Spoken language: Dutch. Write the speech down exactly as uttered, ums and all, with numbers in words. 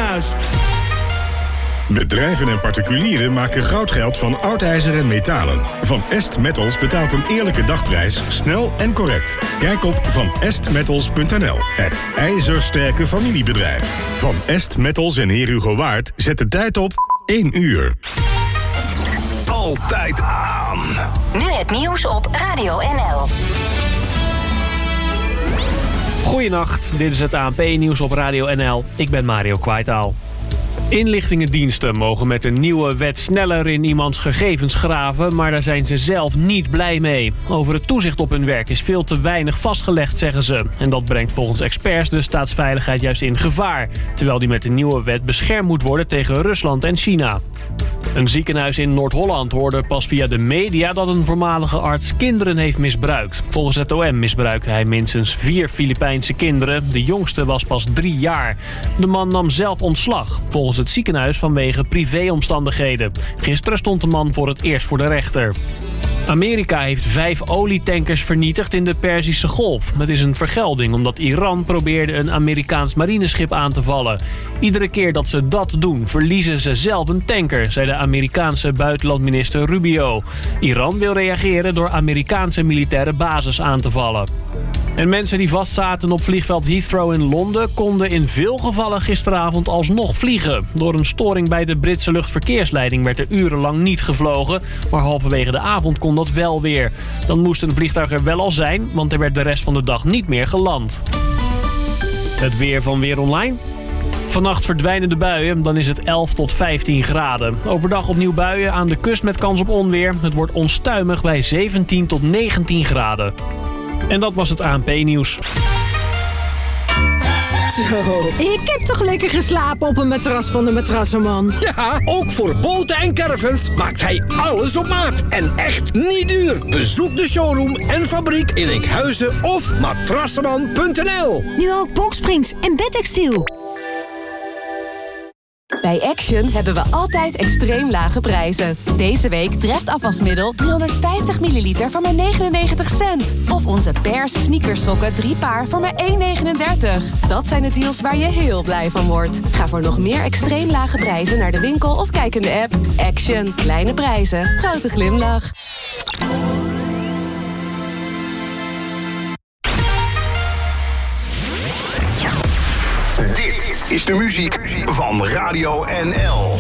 ziekenhuis. Bedrijven en particulieren maken goudgeld van oud ijzer en metalen. Van Est Metals betaalt een eerlijke dagprijs, snel en correct. Kijk op van est metals punt n l. Het ijzersterke familiebedrijf. Van Est Metals en Heer Hugo Waard zet de tijd op één uur. Altijd aan. Nu het nieuws op Radio N L. Goedenacht, dit is het A N P-nieuws op Radio N L. Ik ben Mario Kwaitaal. Inlichtingendiensten mogen met een nieuwe wet sneller in iemands gegevens graven, maar daar zijn ze zelf niet blij mee. Over het toezicht op hun werk is veel te weinig vastgelegd, zeggen ze. En dat brengt volgens experts de staatsveiligheid juist in gevaar, terwijl die met de nieuwe wet beschermd moet worden tegen Rusland en China. Een ziekenhuis in Noord-Holland hoorde pas via de media dat een voormalige arts kinderen heeft misbruikt. Volgens het O M misbruikte hij minstens vier Filipijnse kinderen. De jongste was pas drie jaar. De man nam zelf ontslag, volgens het ziekenhuis vanwege privéomstandigheden. Gisteren stond de man voor het eerst voor de rechter. Amerika heeft vijf olietankers vernietigd in de Perzische Golf. Het is een vergelding omdat Iran probeerde een Amerikaans marineschip aan te vallen. Iedere keer dat ze dat doen, verliezen ze zelf een tanker, zei de Amerikaanse buitenlandminister Rubio. Iran wil reageren door Amerikaanse militaire bases aan te vallen. En mensen die vastzaten op vliegveld Heathrow in Londen konden in veel gevallen gisteravond alsnog vliegen. Door een storing bij de Britse luchtverkeersleiding werd er urenlang niet gevlogen, maar halverwege de avond kon dat wel weer. Dan moest een vliegtuig er wel al zijn, want er werd de rest van de dag niet meer geland. Het weer van Weer Online. Vannacht verdwijnen de buien, dan is het elf tot vijftien graden. Overdag opnieuw buien, aan de kust met kans op onweer. Het wordt onstuimig bij zeventien tot negentien graden. En dat was het A N P-nieuws. Zo, ik heb toch lekker geslapen op een matras van de Matrassenman. Ja, ook voor boten en caravans maakt hij alles op maat. En echt niet duur. Bezoek de showroom en fabriek in Enkhuizen of matrassenman punt n l. Nu ook boxsprings en bedtextiel. Bij Action hebben we altijd extreem lage prijzen. Deze week Dreft afwasmiddel driehonderdvijftig milliliter voor maar negenennegentig cent. Of onze Bears sneakersokken drie paar voor maar één negenendertig. Dat zijn de deals waar je heel blij van wordt. Ga voor nog meer extreem lage prijzen naar de winkel of kijk in de app. Action. Kleine prijzen. Grote glimlach. Dit is de muziek van Radio N L.